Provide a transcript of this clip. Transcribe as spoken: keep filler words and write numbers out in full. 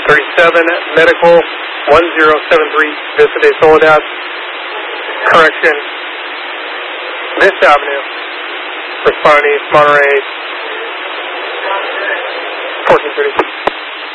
thirty-seven Medical one zero seven three Vista de Soledad. Correction. Vista Avenue. Responding Monterey fourteen thirty.